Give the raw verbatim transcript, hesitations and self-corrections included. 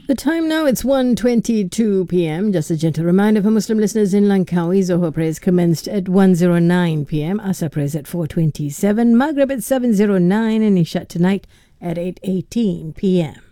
The time now, it's one twenty-two p.m. Just a gentle reminder for Muslim listeners in Langkawi, Zohar prayers commenced at one oh nine p.m. Asr prayers at four twenty-seven, Maghrib at seven oh nine, and Isha tonight at eight eighteen p.m.